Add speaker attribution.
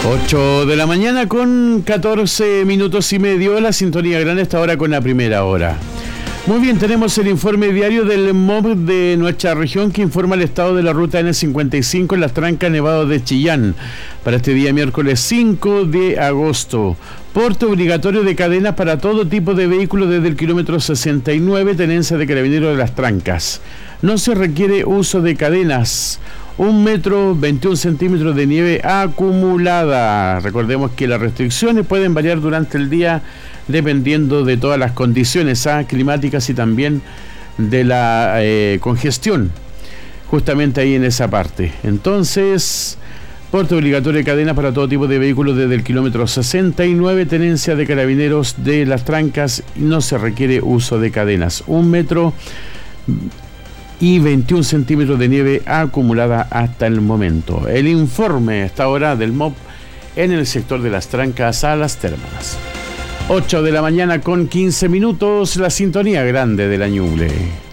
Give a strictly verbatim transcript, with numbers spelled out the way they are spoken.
Speaker 1: ocho de la mañana con catorce minutos y medio, la sintonía grande está ahora con la primera hora. Muy bien, tenemos el informe diario del M O B de nuestra región que informa el estado de la ruta ene cincuenta y cinco en las trancas Nevado de Chillán para este día miércoles cinco de agosto. Porte obligatorio de cadenas para todo tipo de vehículos desde el kilómetro sesenta y nueve, tenencia de Carabineros de las Trancas. No se requiere uso de cadenas. Un metro, veintiún centímetros de nieve acumulada. Recordemos que las restricciones pueden variar durante el día dependiendo de todas las condiciones ¿ah? climáticas y también de la eh, congestión, justamente ahí en esa parte. Entonces, porte obligatorio de cadena para todo tipo de vehículos desde el kilómetro sesenta y nueve, tenencia de Carabineros de las Trancas, no se requiere uso de cadenas. Un metro y veintiún centímetros de nieve acumulada hasta el momento. El informe hasta ahora del M O B en el sector de las Trancas a las Termas. ocho de la mañana con quince minutos, la sintonía grande de la Ñuble.